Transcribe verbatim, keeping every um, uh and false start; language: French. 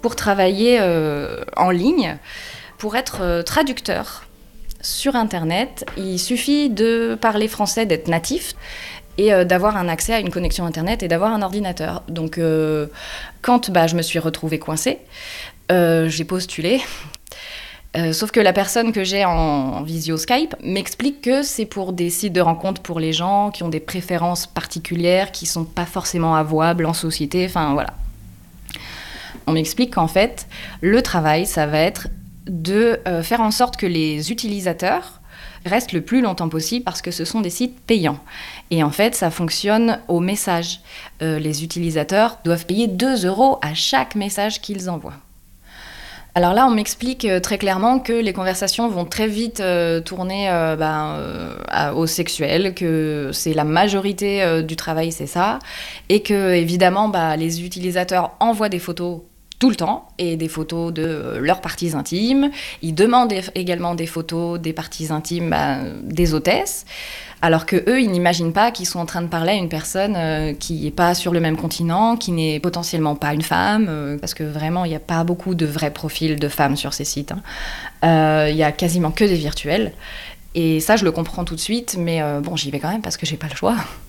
pour travailler euh, en ligne, pour être euh, traducteur sur Internet. Il suffit de parler français, d'être natif et euh, d'avoir un accès à une connexion Internet et d'avoir un ordinateur. Donc, euh, quand bah, je me suis retrouvée coincée, euh, j'ai postulé. Euh, sauf que la personne que j'ai en, en visio Skype m'explique que c'est pour des sites de rencontres pour les gens qui ont des préférences particulières, qui ne sont pas forcément avouables en société, enfin voilà. On m'explique qu'en fait, le travail, ça va être de euh, faire en sorte que les utilisateurs restent le plus longtemps possible parce que ce sont des sites payants. Et en fait, ça fonctionne au message. Euh, les utilisateurs doivent payer deux euros à chaque message qu'ils envoient. Alors là, on m'explique très clairement que les conversations vont très vite euh, tourner euh, ben, euh, à, au sexuel, que c'est la majorité euh, du travail, c'est ça, et que évidemment, bah, les utilisateurs envoient des photos tout le temps, et des photos de euh, leurs parties intimes. Ils demandent également des photos des parties intimes bah, des hôtesses, alors qu'eux, ils n'imaginent pas qu'ils sont en train de parler à une personne euh, qui n'est pas sur le même continent, qui n'est potentiellement pas une femme, euh, parce que vraiment, il n'y a pas beaucoup de vrais profils de femmes sur ces sites. Il hein. euh, y a quasiment que des virtuels. Et ça, je le comprends tout de suite, mais euh, bon, j'y vais quand même parce que j'ai pas le choix.